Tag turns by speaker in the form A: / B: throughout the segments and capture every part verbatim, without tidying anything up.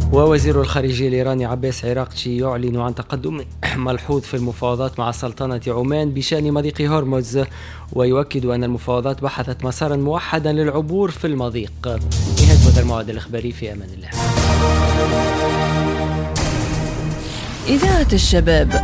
A: ووزير الخارجية الإيراني عباس عراقچي يعلن عن تقدم ملحوظ في المفاوضات مع سلطنة عمان بشأن مضيق هرمز، ويؤكد أن المفاوضات بحثت مسارا موحدا للعبور في المضيق. نهاية هذا الموعد الإخباري، في أمان الله.
B: إذاعة الشباب،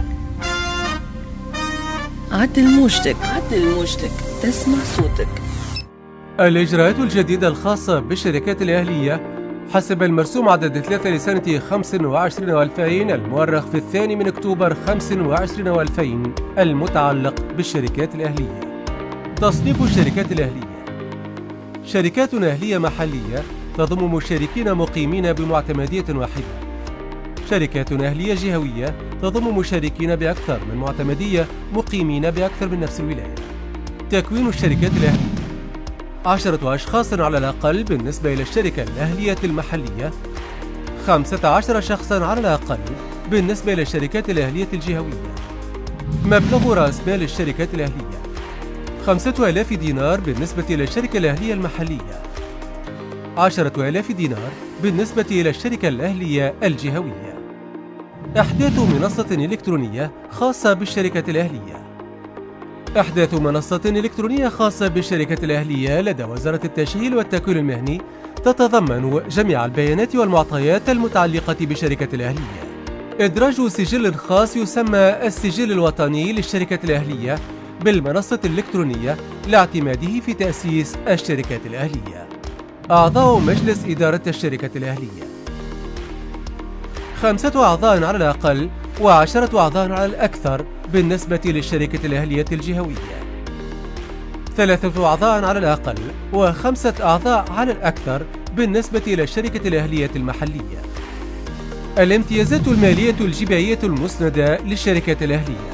B: عدل موجتك عدل موجتك تسمع صوتك.
C: الإجراءات الجديدة الخاصة بالشركات الأهلية حسب المرسوم عدد ثلاثة لسنة خمسة وعشرين والفين المؤرخ في الثاني من أكتوبر خمسة وعشرين والفين المتعلق بالشركات الأهلية. تصنيف الشركات الأهلية: شركات أهلية محلية تضم مشاركين مقيمين بمعتمدية واحدة. شركات أهلية جهوية تضم مشاركين بأكثر من معتمدية مقيمين بأكثر من نفس الولاية. تكوين الشركات الأهلية: عشرة أشخاص على الأقل بالنسبة إلى الشركة الأهلية المحلية، خمسة عشر شخصا على الأقل بالنسبة إلى الشركات الأهلية الجهوية. مبلغ رأس مال الشركات الأهلية: خمسة آلاف دينار بالنسبة إلى الشركة الأهلية المحلية، عشرة آلاف دينار بالنسبة إلى الشركة الأهلية الجهوية. إحداث منصة إلكترونية خاصة بالشركة الأهلية: إحداث منصة إلكترونية خاصة بالشركة الأهلية لدى وزارة التشغيل والتكوين المهني تتضمن جميع البيانات والمعطيات المتعلقة بالشركة الأهلية. إدراج سجل خاص يسمى السجل الوطني للشركة الأهلية بالمنصة الإلكترونية لاعتماده في تأسيس الشركات الأهلية. أعضاء مجلس إدارة الشركة الأهلية: خمسة أعضاء على الأقل وعشرة أعضاء على الأكثر بالنسبة للشركة الأهلية الجهوية، ثلاثة أعضاء على الأقل وخمسة أعضاء على الأكثر بالنسبة إلى الشركة الأهلية المحلية. الامتيازات المالية الجبائية المسندة للشركات الأهلية: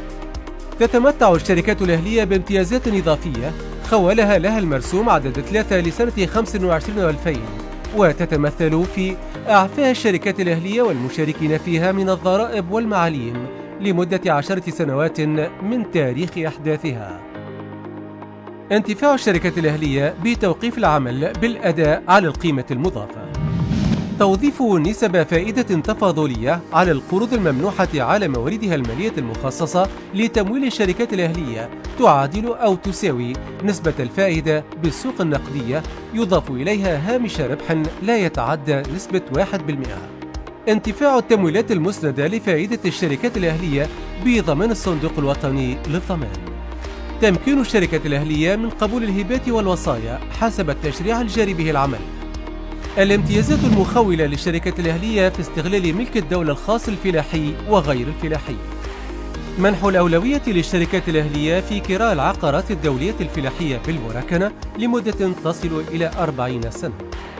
C: تتمتع الشركات الأهلية بامتيازات إضافية خولها لها المرسوم عدد ثلاثة لسنة خمسة وعشرين والفين، وتتمثل في إعفاء الشركات الأهلية والمشاركين فيها من الضرائب والمعاليم لمدة عشرة سنوات من تاريخ أحداثها. انتفاع الشركات الأهلية بتوقيف العمل بالأداء على القيمة المضافة. توظيف نسب فائدة تفاضلية على القروض الممنوحة على مواردها المالية المخصصة لتمويل الشركات الأهلية تعادل أو تساوي نسبة الفائدة بالسوق النقدية، يضاف إليها هامش ربح لا يتعدى نسبة واحد بالمئة. انتفاع التمويلات المسندة لفائدة الشركات الأهلية بضمان الصندوق الوطني للضمان. تمكين الشركات الأهلية من قبول الهبات والوصايا حسب التشريع الجاري به العمل. الامتيازات المخولة للشركة الأهلية في استغلال ملك الدولة الخاص الفلاحي وغير الفلاحي. منح الأولوية للشركات الأهلية في كراء العقارات الدولية الفلاحية بالمراكنة لمدة تصل إلى أربعين سنة.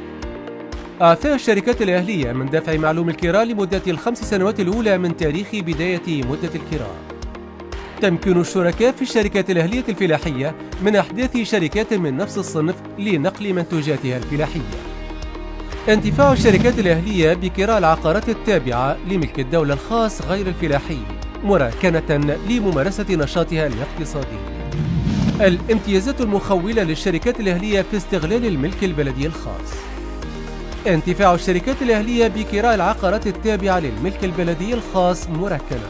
C: إعفاء الشركات الأهلية من دفع معلوم الكراء لمدة الخمس سنوات الأولى من تاريخ بداية مدة الكراء. تمكين الشركاء في الشركات الأهلية الفلاحية من إحداث شركات من نفس الصنف لنقل منتوجاتها الفلاحية. انتفاع الشركات الأهلية بكراء العقارات التابعة لملك الدولة الخاص غير الفلاحي مراكنة لممارسة نشاطها الاقتصادي. الامتيازات المخولة للشركات الأهلية في استغلال الملك البلدي الخاص. انتفاع الشركات الأهلية بكراء العقارات التابعة للملك البلدي الخاص مراكنة.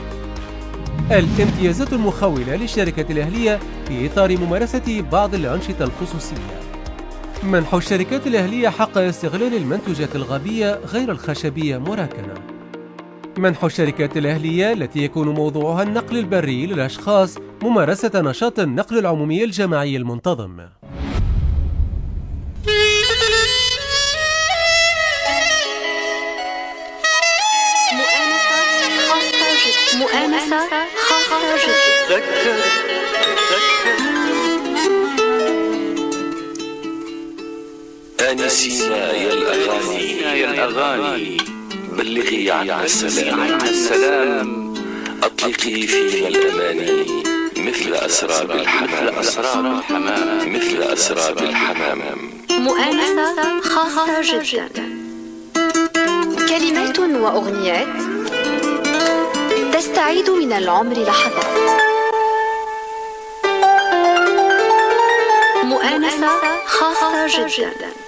C: الامتيازات المخولة للشركة الأهلية في إطار ممارسة بعض الأنشطة الخصوصية. منح الشركات الأهلية حق استغلال المنتوجات الغابية غير الخشبية مراكنة. منح الشركات الأهلية التي يكون موضوعها النقل البري للأشخاص ممارسة نشاط النقل العمومي الجماعي المنتظم.
D: مؤانسة خاصة جدا. ذكر
E: آنسينا يا الأغاني يا الأغاني بلغي عنا السلام عنا السلام أطلقي فينا الأماني مثل أسراب الحمام مثل أسراب الحمام.
D: مؤانسة خاصة جدا. كلمات وأغنيات تستعيد من العمر لحظات. مؤانسة خاصة جدا.